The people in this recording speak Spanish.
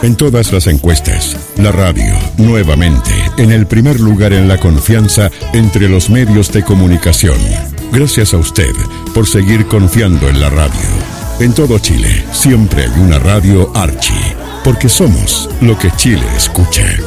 En todas las encuestas, la radio, nuevamente, en el primer lugar en la confianza entre los medios de comunicación. Gracias a usted por seguir confiando en la radio. En todo Chile, siempre hay una radio Archi, porque somos lo que Chile escucha.